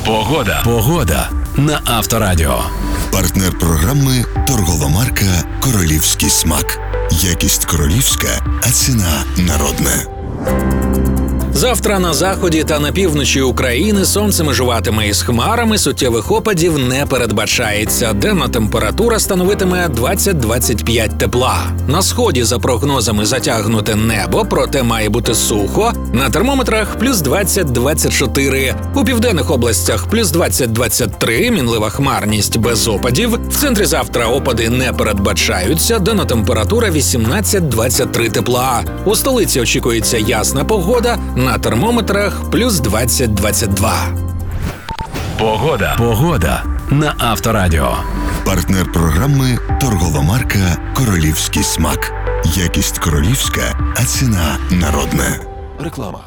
Погода на Авторадіо. Партнер програми торгова марка «Королівський смак». Якість королівська, а ціна народна. Завтра на заході та на півночі України сонце межуватиме із хмарами, суттєвих опадів не передбачається. Денна температура становитиме 20-25 тепла. На сході, за прогнозами, затягнуте небо, проте має бути сухо. На термометрах плюс 20-24. У південних областях плюс 20-23, мінлива хмарність без опадів. В центрі завтра опади не передбачаються. Денна температура 18-23 тепла. У столиці очікується ясна погода. На термометрах плюс 20-22. Погода на Авторадіо. Партнер програми торгова марка «Королівський смак». Якість королівська, а ціна народна. Реклама.